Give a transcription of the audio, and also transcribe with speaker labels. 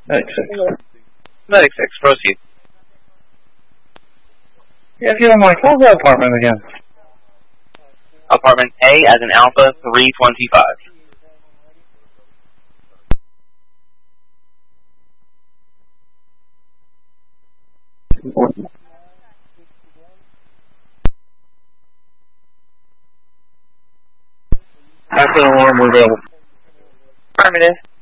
Speaker 1: Medic 6.
Speaker 2: Medic 6, proceed.
Speaker 1: Yeah, if you don't mind, call the apartment again.
Speaker 2: Apartment A as in Alpha 325.
Speaker 1: After the alarm, we're available.
Speaker 2: Affirmative.